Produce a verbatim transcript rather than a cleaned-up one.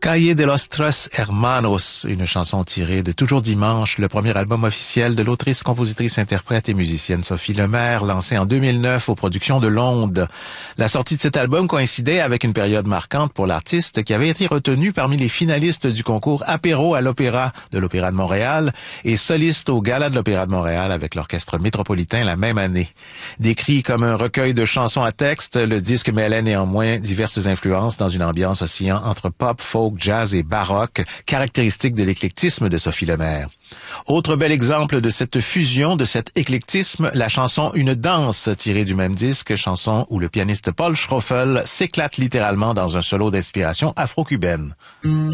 Calle de los Tres Hermanos, une chanson tirée de Toujours Dimanche, le premier album officiel de l'autrice, compositrice, interprète et musicienne Sophie Lemaire, lancé en deux mille neuf aux productions de l'Onde. La sortie de cet album coïncidait avec une période marquante pour l'artiste qui avait été retenu parmi les finalistes du concours Apéro à l'Opéra de l'Opéra de Montréal et soliste au Gala de l'Opéra de Montréal avec l'Orchestre Métropolitain la même année. Décrit comme un recueil de chansons à texte, le disque mêlait néanmoins diverses influences dans une ambiance oscillant entre pop, folk, jazz et baroque, caractéristique de l'éclectisme de Sophie Lemaire. Autre bel exemple de cette fusion, de cet éclectisme, la chanson Une danse, tirée du même disque, chanson où le pianiste Paul Schroffel s'éclate littéralement dans un solo d'inspiration afro-cubaine.